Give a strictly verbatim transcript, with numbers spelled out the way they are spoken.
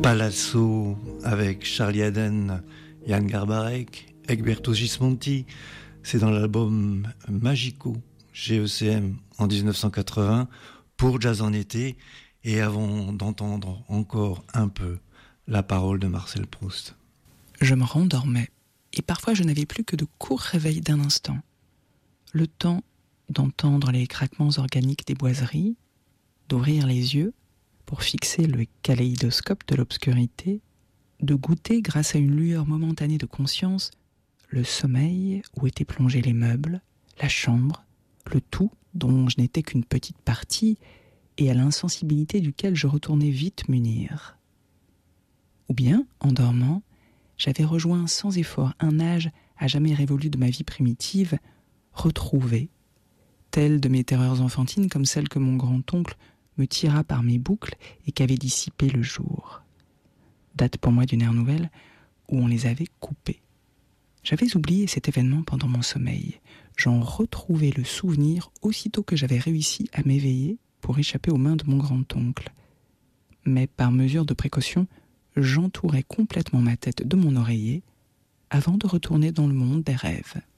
Palazzo avec Charlie Haden, Jan Garbarek, Egberto Gismonti. C'est dans l'album Magico, G E C M, en dix-neuf cent quatre-vingts, pour Jazz en été. Et avant d'entendre encore un peu la parole de Marcel Proust. Je me rendormais, et parfois je n'avais plus que de courts réveils d'un instant. Le temps d'entendre les craquements organiques des boiseries, d'ouvrir les yeux pour fixer le kaléidoscope de l'obscurité, de goûter, grâce à une lueur momentanée de conscience, le sommeil où étaient plongés les meubles, la chambre, le tout dont je n'étais qu'une petite partie et à l'insensibilité duquel je retournais vite m'unir. Ou bien, en dormant, j'avais rejoint sans effort un âge à jamais révolu de ma vie primitive, retrouvé, telle de mes terreurs enfantines comme celle que mon grand-oncle me tira par mes boucles et qu'avait dissipé le jour. Date pour moi d'une ère nouvelle où on les avait coupées. J'avais oublié cet événement pendant mon sommeil. J'en retrouvais le souvenir aussitôt que j'avais réussi à m'éveiller pour échapper aux mains de mon grand-oncle. Mais par mesure de précaution, j'entourais complètement ma tête de mon oreiller avant de retourner dans le monde des rêves.